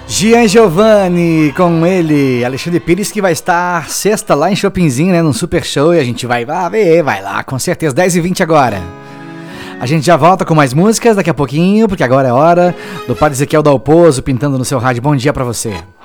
Gian Giovanni, com ele, Alexandre Pires, que vai estar sexta lá em Chopinzinho, né, num super show, e a gente vai lá ver, vai lá, com certeza, 10h20 agora. A gente já volta com mais músicas daqui a pouquinho, porque agora é hora do Padre Ezequiel Dalpozo pintando no seu rádio. Bom dia pra você.